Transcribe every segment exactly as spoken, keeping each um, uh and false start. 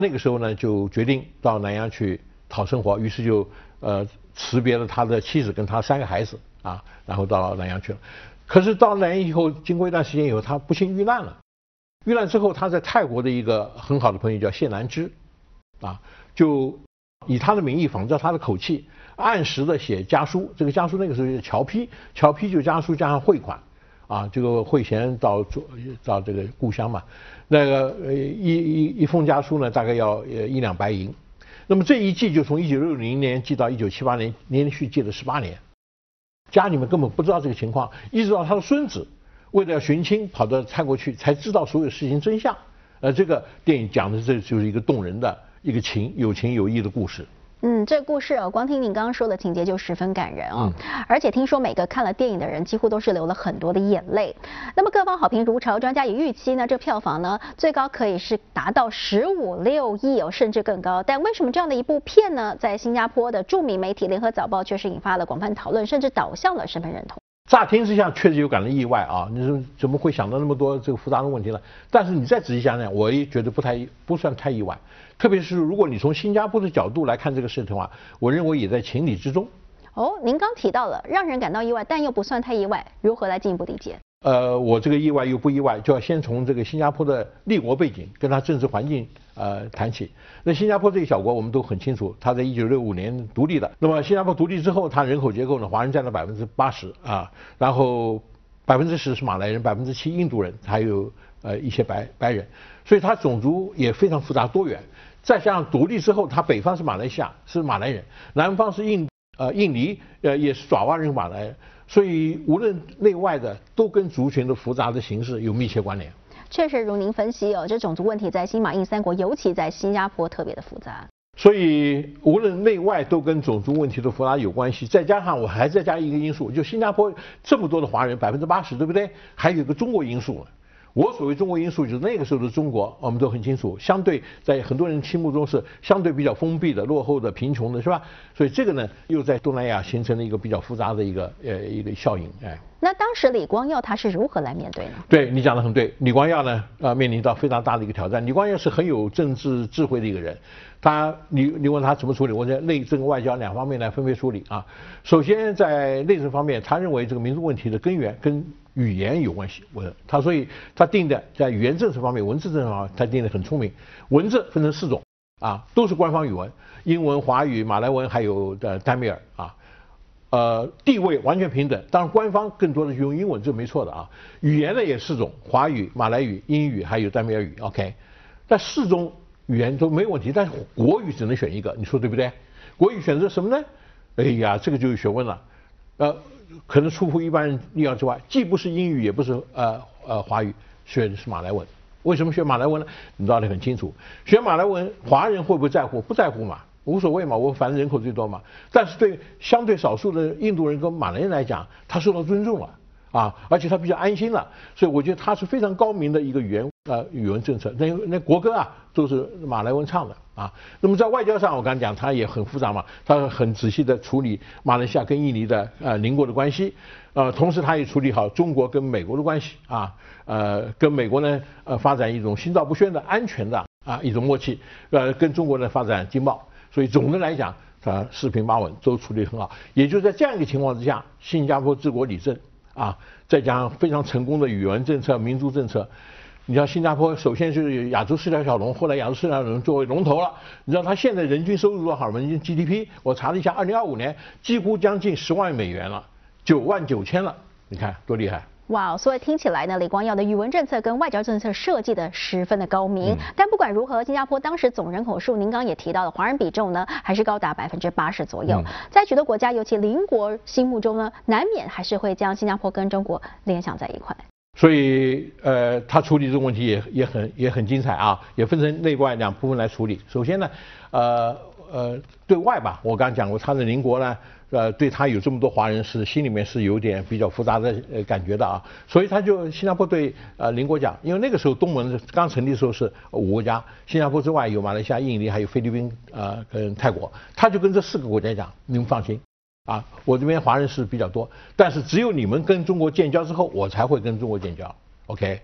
那个时候呢，就决定到南洋去讨生活，于是就呃辞别了他的妻子跟他三个孩子啊，然后到南洋去了。可是到南洋以后，经过一段时间以后，他不幸遇难了。遇难之后，他在泰国的一个很好的朋友叫谢南之，啊，就以他的名义仿照他的口气，按时的写家书。这个家书那个时候就是侨批，侨批就家书加上汇款。啊，这个汇钱到到这个故乡嘛，那个呃一一一封家书呢，大概要呃一两白银。那么这一寄就从一九六零年寄到一九七八年，连续寄了十八年。家里面根本不知道这个情况，一直到他的孙子为了要寻亲跑到泰国去，才知道所有事情真相。呃，这个电影讲的这就是一个动人的一个情有情有义的故事。 嗯，这个故事哦，光听您刚刚说的情节就十分感人哦。嗯、而且听说每个看了电影的人几乎都是流了很多的眼泪。那么各方好评如潮，专家也预期呢，这票房呢最高可以是达到十五六亿哦，甚至更高。但为什么这样的一部片呢，在新加坡的著名媒体《联合早报》却是引发了广泛讨论，甚至导向了身份认同？乍听之下确实有感到意外啊！你说怎么会想到那么多这个复杂的问题呢？但是你再仔细想想，我也觉得不太不算太意外。特别是如果你从新加坡的角度来看这个事情的话，我认为也在情理之中。 哦，您刚提到了让人感到意外，但又不算太意外，如何来进一步理解？ 呃，我这个意外又不意外，就要先从这个新加坡的立国背景跟它政治环境呃谈起。那新加坡这个小国我们都很清楚，它在一九六五年独立的。那么新加坡独立之后，它人口结构呢，华人占了百分之八十啊，然后百分之十是马来人，百分之七印度人，还有呃一些白白人，所以它种族也非常复杂多元。再加上独立之后，它北方是马来西亚是马来人，南方是印呃印尼呃也是爪哇人马来人。所以无论内外的都跟族群的复杂的形式有密切关联。 确实如您分析哦，这种族问题在新马印三国，尤其在新加坡特别的复杂。 所以无论内外都跟种族问题的复杂有关系。再加上我还再加一个因素，就新加坡这么多的华人，百分之八十，对不对？还有一个中国因素。我所谓中国因素，就是那个时候的中国，我们都很清楚，相对在很多人心目中是相对比较封闭的、落后的、贫穷的，是吧？所以这个呢，又在东南亚形成了一个比较复杂的一个呃一个效应，哎。 那当时李光耀他是如何来面对呢？ 对你讲得很对，李光耀呢，呃，面临到非常大的一个挑战。李光耀是很有政治智慧的一个人，他你你问他怎么处理，我在内政外交两方面来分别处理啊。首先在内政方面，他认为这个民族问题的根源跟语言有关系，我他所以他定的在语言政策方面、文字政策方面，他定的很聪明。文字分成四种啊，都是官方语文，英文、华语、马来文还有的丹米尔啊。呃，地位完全平等，当然官方更多的用英文，这没错的啊。语言呢也四种，华语、马来语、英语还有丹米尔语 ，OK。但四种语言都没有问题，但是国语只能选一个，你说对不对？国语选择什么呢？哎呀，这个就有学问了，呃，可能出乎一般人意料之外，既不是英语，也不是呃呃华语，选的是马来文。为什么选马来文呢？你道理很清楚，选马来文，华人会不会在乎？不在乎嘛。无所谓嘛，我反正人口最多嘛。但是对相对少数的印度人跟马来人来讲，他受到尊重了啊，而且他比较安心了。所以我觉得他是非常高明的一个语言呃语文政策。那那国歌啊都是马来文唱的啊。那么在外交上，我刚才讲他也很复杂嘛，他很仔细的处理马来西亚跟印尼的呃邻国的关系，呃，同时他也处理好中国跟美国的关系啊，呃，跟美国呢呃发展一种心照不宣的安全的啊一种默契，呃，跟中国呢发展经贸。所以总的来讲，他四平八稳，都处理很好。也就在这样一个情况之下，新加坡治国理政啊，再加上非常成功的语文政策、民族政策。你知道新加坡首先是亚洲四条小龙，后来亚洲四条小龙作为龙头了。你知道它现在人均收入多少？人均 G D P， 我查了一下，二零二五年几乎将近十万美元了，九万九千了。你看多厉害！ 哇，所以听起来呢，李光耀的语文政策跟外交政策设计的十分的高明。嗯、但不管如何，新加坡当时总人口数，您刚刚也提到了，华人比重呢还是高达百分之八十左右。嗯、在许多国家，尤其邻国心目中呢，难免还是会将新加坡跟中国联想在一块。 所以，呃，他处理这个问题也也很也很精彩啊，也分成内外两部分来处理。首先呢，呃呃，对外吧，我刚才讲过，他的邻国呢。呃，对他有这么多华人是心里面是有点比较复杂的呃感觉的啊，所以他就新加坡对呃邻国讲，因为那个时候东盟刚成立的时候是五个国家，新加坡之外有马来西亚、印尼还有菲律宾呃跟泰国，他就跟这四个国家讲，你们放心啊，我这边华人是比较多，但是只有你们跟中国建交之后，我才会跟中国建交 ，OK。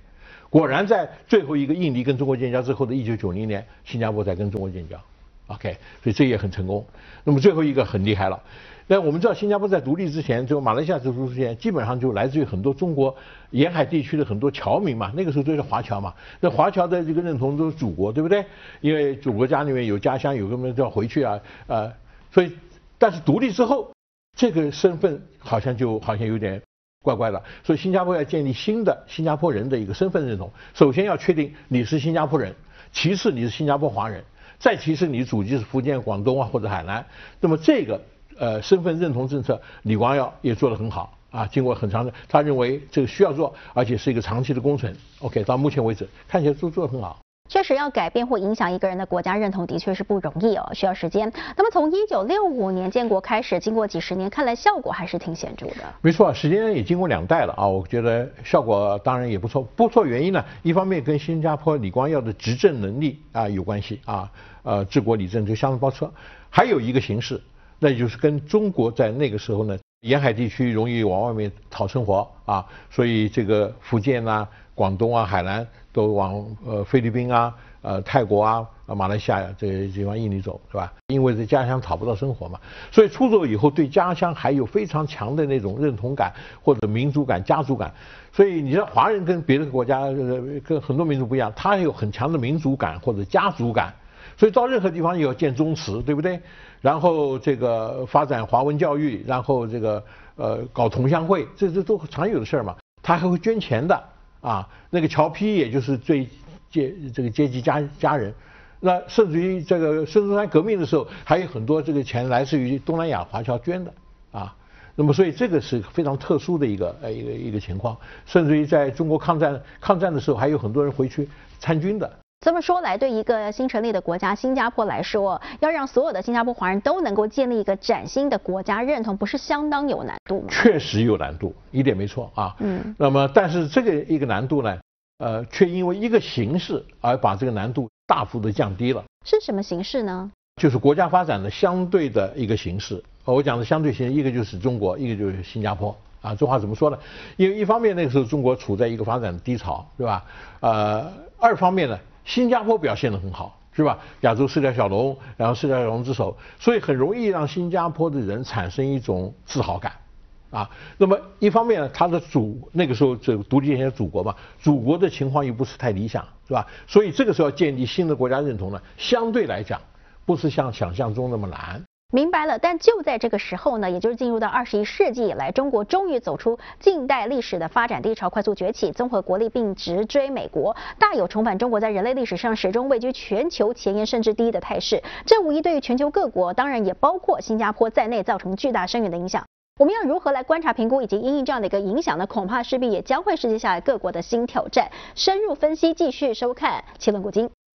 果然在最后一个印尼跟中国建交之后的一九九零年，新加坡才跟中国建交。OK， 所以这也很成功。那么最后一个很厉害了。那我们知道，新加坡在独立之前，就马来西亚独立之前，基本上就来自于很多中国沿海地区的很多侨民嘛，那个时候都是华侨嘛。那华侨的这个认同都是祖国，对不对？因为祖国家里面有家乡，有个人都要回去啊，呃，所以但是独立之后，这个身份好像就好像有点怪怪的。所以新加坡要建立新的新加坡人的一个身份认同，首先要确定你是新加坡人，其次你是新加坡华人。再其次，你祖籍是福建、广东啊或者海南，那么这个呃身份认同政策，李光耀也做得很好啊。经过很长的，他认为这个需要做，而且是一个长期的工程。OK， 到目前为止看起来都做得很好。 确实要改变或影响一个人的国家认同，的确是不容易哦，需要时间。那么从一九六五年建国开始，经过几十年，看来效果还是挺显著的。 没错，时间也经过两代了啊，我觉得效果当然也不错。不错原因呢，一方面跟新加坡李光耀的执政能力啊有关系啊，呃，治国理政就相当不错。还有一个形势，那就是跟中国在那个时候呢，沿海地区容易往外面讨生活啊，所以这个福建啊、广东啊、海南都往呃菲律宾啊、呃泰国啊、马来西亚这些地方、印尼走，是吧？因为在家乡讨不到生活嘛，所以出走以后对家乡还有非常强的那种认同感或者民族感、家族感。所以你知道华人跟别的国家、呃、跟很多民族不一样，他有很强的民族感或者家族感。所以到任何地方也要建宗祠，对不对？然后这个发展华文教育，然后这个呃搞同乡会，这这都常有的事儿嘛。他还会捐钱的啊。那个侨批也就是最阶这个阶级家家人，那甚至于这个孙中山革命的时候，还有很多这个钱来自于东南亚华侨捐的啊。那么所以这个是非常特殊的一个呃一个一个情况，甚至于在中国抗战抗战的时候，还有很多人回去参军的。 这么说来，对一个新成立的国家新加坡来说，要让所有的新加坡华人都能够建立一个崭新的国家认同，不是相当有难度吗？ 确实有难度，一点没错啊。嗯。那么，但是这个一个难度呢，呃，却因为一个形势而把这个难度大幅的降低了。 是什么形势呢？ 就是国家发展的相对的一个形势。我讲的相对形势，一个就是中国，一个就是新加坡。啊，这话怎么说呢？因为一方面那个时候中国处在一个发展的低潮，是吧？呃，二方面呢，新加坡表现得很好，是吧？亚洲四条小龙，然后四条小龙之首，所以很容易让新加坡的人产生一种自豪感，啊。那么一方面呢，他的祖那个时候这个独立前祖国嘛，祖国的情况又不是太理想，是吧？所以这个时候建立新的国家认同呢，相对来讲不是像想象中那么难。 明白了，但就在这个时候呢，也就是进入到二十一世纪以来，中国终于走出近代历史的发展低潮，快速崛起，综合国力并直追美国，大有重返中国在人类历史上始终位居全球前沿甚至第一的态势。这无疑对于全球各国，当然也包括新加坡在内，造成巨大深远的影响。我们要如何来观察、评估以及因应这样的一个影响呢？恐怕势必也将会是接下来各国的新挑战。深入分析，继续收看《七论古今》。